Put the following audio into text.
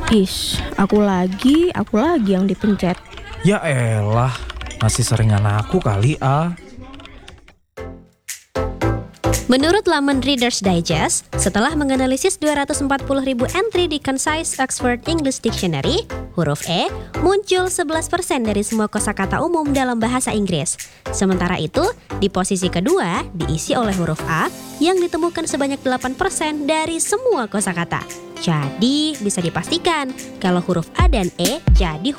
Aku lagi yang dipencet. Ya elah, masih seringan aku kali ah. Menurut laman Reader's Digest, setelah menganalisis 240.000 entry di Concise Oxford English Dictionary, huruf E muncul 11% dari semua kosakata umum dalam bahasa Inggris. Sementara itu, di posisi kedua diisi oleh huruf A yang ditemukan sebanyak 8% dari semua kosakata. Jadi, bisa dipastikan kalau huruf A dan E jadi